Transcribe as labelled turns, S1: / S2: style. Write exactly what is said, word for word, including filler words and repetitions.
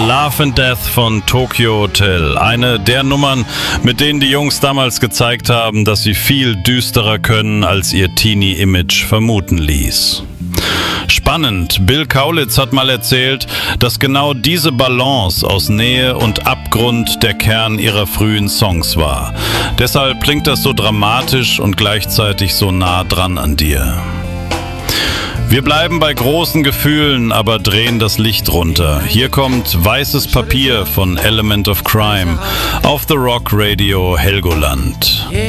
S1: Love and Death von Tokyo Hotel. Eine der Nummern, mit denen die Jungs damals gezeigt haben, dass sie viel düsterer können, als ihr Teenie-Image vermuten ließ. Spannend, Bill Kaulitz hat mal erzählt, dass genau diese Balance aus Nähe und Abgrund der Kern ihrer frühen Songs war. Deshalb klingt das so dramatisch und gleichzeitig so nah dran an dir. Wir bleiben bei großen Gefühlen, aber drehen das Licht runter. Hier kommt Weißes Papier von Element of Crime auf The Rock Radio Helgoland.